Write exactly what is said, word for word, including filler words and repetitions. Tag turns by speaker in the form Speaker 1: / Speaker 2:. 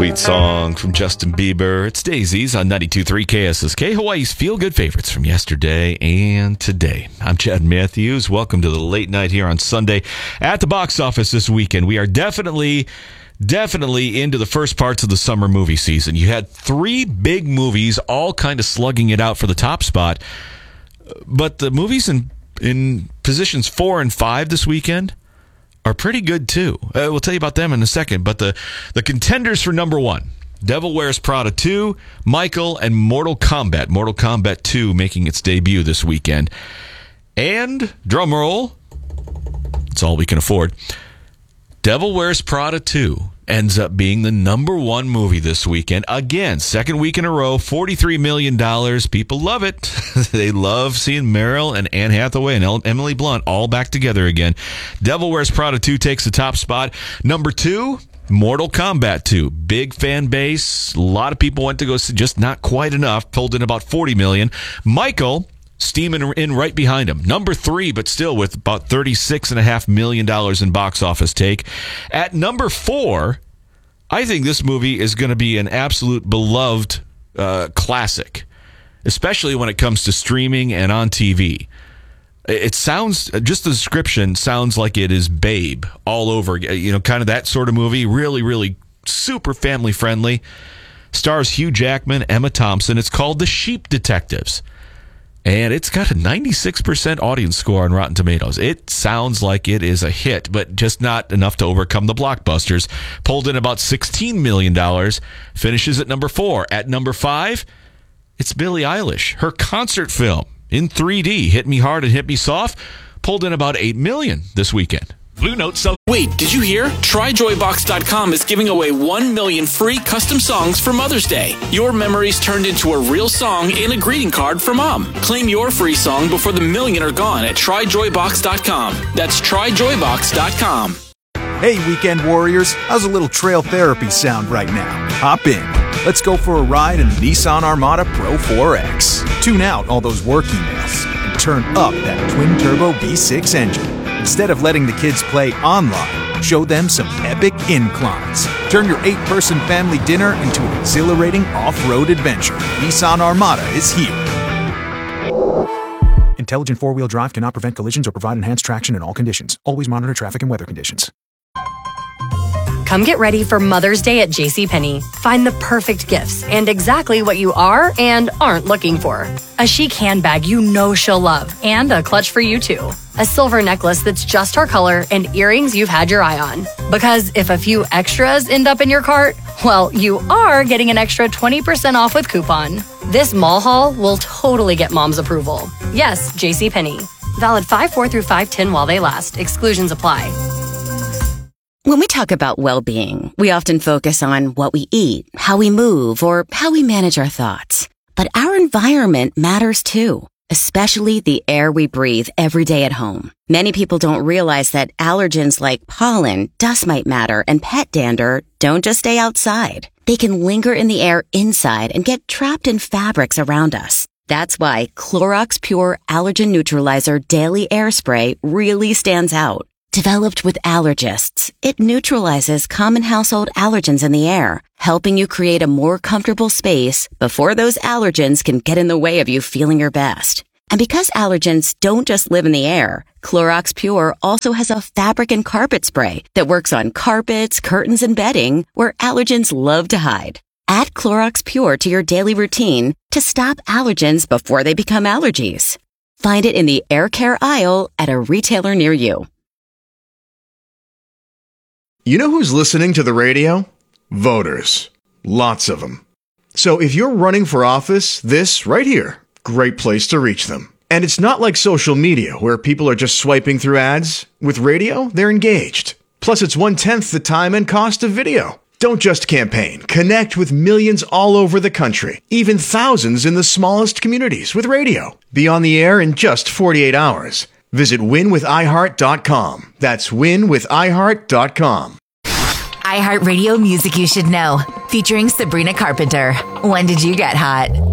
Speaker 1: Sweet song from Justin Bieber. It's Daisies on ninety-two point three K S S K, Hawaii's feel-good favorites from yesterday and today. I'm Chad Matthews. Welcome to the late night here on Sunday at the box office this weekend. We are definitely, definitely into the first parts of the summer movie season. You had three big movies all kind of slugging it out for the top spot, but the movies in, in positions four and five this weekend are pretty good too. Uh, we'll tell you about them in a second. But the, the contenders for number one, Devil Wears Prada two, Michael, and Mortal Kombat. Mortal Kombat two making its debut this weekend. And, drum roll, it's all we can afford, Devil Wears Prada two ends up being the number one movie this weekend. Again, second week in a row, forty-three million dollars. People love it. They love seeing Meryl and Anne Hathaway and Emily Blunt all back together again. Devil Wears Prada two takes the top spot. Number two, Mortal Kombat two. Big fan base. A lot of people went to go see, just not quite enough. Pulled in about forty million dollars. Michael, steaming in right behind him. Number three, but still with about thirty-six point five million dollars in box office take. At number four, I think this movie is going to be an absolute beloved uh, classic, especially when it comes to streaming and on T V. It sounds, just the description sounds like it is Babe all over, you know, kind of that sort of movie. Really, really super family friendly. Stars Hugh Jackman, Emma Thompson. It's called The Sheep Detectives. And it's got a ninety-six percent audience score on Rotten Tomatoes. It sounds like it is a hit, but just not enough to overcome the blockbusters. Pulled in about sixteen million dollars. Finishes at number four. At number five, it's Billie Eilish. Her concert film in three D, Hit Me Hard and Hit Me Soft, pulled in about eight million dollars this weekend.
Speaker 2: Blue Note sells. Wait, did you hear? Try Joy Box dot com is giving away one million free custom songs for Mother's Day. Your memories turned into a real song and a greeting card for Mom. Claim your free song before the million are gone at Try Joy Box dot com. That's Try Joy Box dot com.
Speaker 3: Hey, weekend warriors. How's a little trail therapy sound right now? Hop in. Let's go for a ride in the Nissan Armada Pro four X. Tune out all those work emails and turn up that twin-turbo V six engine. Instead of letting the kids play online, show them some epic inclines. Turn your eight-person family dinner into an exhilarating off-road adventure. Nissan Armada is here. Intelligent four-wheel drive cannot prevent collisions or provide enhanced traction in all conditions. Always monitor traffic and weather conditions.
Speaker 4: Come get ready for Mother's Day at JCPenney. Find the perfect gifts and exactly what you are and aren't looking for. A chic handbag you know she'll love and a clutch for you too. A silver necklace that's just her color and earrings you've had your eye on. Because if a few extras end up in your cart, well, you are getting an extra twenty percent off with coupon. This mall haul will totally get Mom's approval. Yes, JCPenney. Valid five four through five ten while they last. Exclusions apply.
Speaker 5: When we talk about well-being, we often focus on what we eat, how we move, or how we manage our thoughts. But our environment matters too, especially the air we breathe every day at home. Many people don't realize that allergens like pollen, dust mite matter, and pet dander don't just stay outside. They can linger in the air inside and get trapped in fabrics around us. That's why Clorox Pure Allergen Neutralizer Daily Air Spray really stands out. Developed with allergists, it neutralizes common household allergens in the air, helping you create a more comfortable space before those allergens can get in the way of you feeling your best. And because allergens don't just live in the air, Clorox Pure also has a fabric and carpet spray that works on carpets, curtains, and bedding where allergens love to hide. Add Clorox Pure to your daily routine to stop allergens before they become allergies. Find it in the air care aisle at a retailer near you.
Speaker 6: You know who's listening to the radio? Voters. Lots of them. So if you're running for office, this right here, great place to reach them. And it's not like social media where people are just swiping through ads. With radio, they're engaged. Plus, it's one-tenth the time and cost of video. Don't just campaign. Connect with millions all over the country, even thousands in the smallest communities with radio. Be on the air in just forty-eight hours. Visit win with i heart dot com. That's win with i heart dot com.
Speaker 7: iHeartRadio Music You Should Know, featuring Sabrina Carpenter. When did you get hot?